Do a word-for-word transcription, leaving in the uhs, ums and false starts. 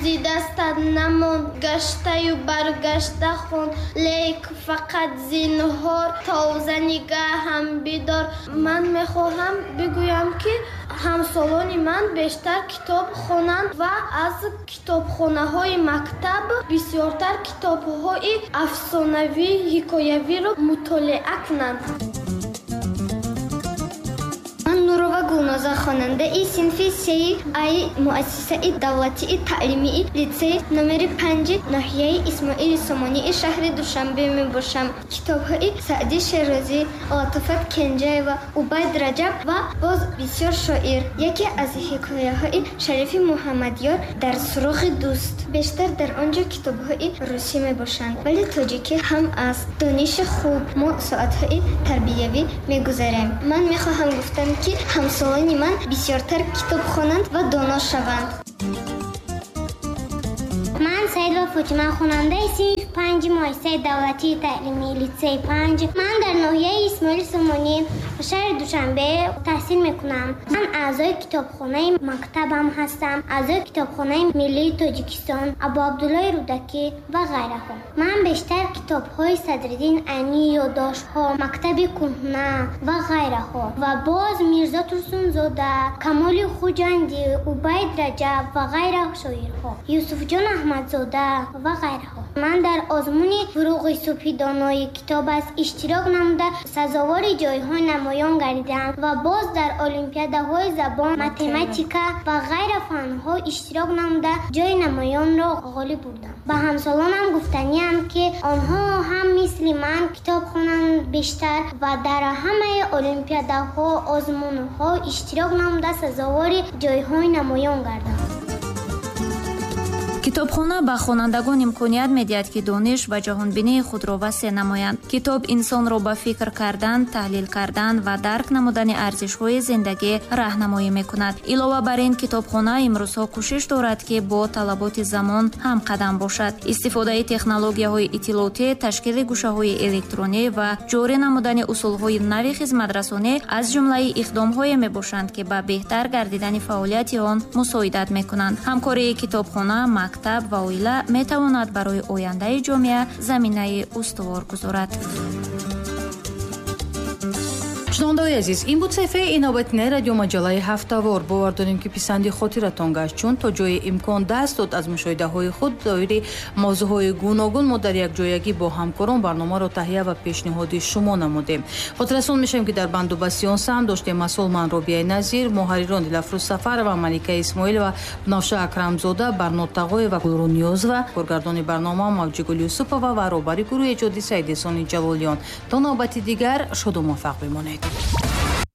دستت نماند گشته و برگشته خون لیک فقط زینهار تازه نگاه هم بیدار. من میخواهم بگویم که همسالان من بیشتر کتاب خوانند و از کتابخانه های مکتب بسیارتر کتاب های افسانوی حکایوی را مطالعه کنند. نورова Гулноза хонандаи синфи сеи ай муассисаи давлатии таълимии литсеи номери панҷи ноҳияи Исмоили Сомонии шаҳри Душанбе мебошам. Китобҳои Саъди Шерозӣ, Латофат Кенҷаева, Убайд Раҷаб ва боз бисёр шоир. Яке аз ҳикояҳои Шарифи Муҳаммадёр дар суроғи дӯст. Бештар дар он ҷо китобҳои русӣ мебошанд, вале тоҷикӣ ҳам аст. Дониши хуб, мо соатҳои тарбиявӣ мегузарем. Ман мехоҳам гуфтам ки ҳамсолони ман бисёртар китоб хонанд ва доно шаванд. من سعید و فاطمه خواننده صنف پنج مؤسسه دولتی تعلیمی لیسه پنج. من در ناحیه اسماعیل سومانی شهر دوشنبه تحصیل میکنم. من اعضای کتابخانه مکتبم هستم، اعضای کتابخانه ملی تاجیکستان، ابو عبدالله رودکی و غیره ها. من بیشتر کتاب‌های صدرالدین عینی، یادداشت‌ها، مکتب کهنه و غیره ها و باز میرزا ترسونزاده، کمال خوجندی، عبید رجب و غیره شاعرها، یوسف جان احمدزاده و غیره ها. من در آزمون فروغ صبحی دانای کتاب از اشتراک نموده سزاوار جایهای نمایان گردیدم و باز در المپیادهای زبان، متماتیکا و غیر فنها اشتراک نموده جای نمایان را غالب بردم. به همسالانم گفتنیم که آنها هم مثل من کتاب خوانند بیشتر و در همه المپیادها، آزمونها اشتراک نموده سزاوار جایهای نمایان گردند. китобхона ба хонандагон имконият медиҳад ки дониш ва ҷаҳонбинии худро васеъ намоянд. Китоб инсонро ба фикр кардан, таҳлил кардан ва дарк намудани арзишҳои зиндагӣ раҳнамоӣ мекунад. Илова бар ин, китобхона имрӯзҳо кӯшиш дорад ки бо талаботи замон ҳамқадам бошад. Истифодаи технологияҳои иттилоотӣ, ташкили гӯшаҳои электронӣ ва ҷорӣ намудани усулҳои нави хизматрасонӣ аз ҷумлаи иқдомҳое мебошанд ки ба беҳтар гардидани фаъолияти он мусоидат мекунанд. ҳамкории китобхона, мактаб ва оила метавонад барои ояндаи ҷомеа заминаи устувор гузорад. шунавандаҳои азиз, ин буд саҳифаи инобатинаи радиомаҷаллаи ҳафтавор. бовар дорем ки писанди хотиратон гашт, чун то ҷои имкон даст дод аз мушоҳидаҳои худ доири мавзӯъҳои гуногун мо дар якҷоягӣ бо ҳамкорон барномаро таҳия ва пешниҳоди шумо намудем. хотиррасон мешавем ки дар банду басиён сам доштем масъул ман Робияи Назир, муҳаррирон Дилафрӯз Сафарова, Малика Исмоилова, Навша Акрамзода, Барнод Тағоева, Гулрӯ Ниёзова, коргардони барнома Мавҷигул Юсупова ва роҳбари гурӯҳи эҷоди Саид Эҳсони Ҷалолиён. То навбати дигар шоду муваффақ бимонед.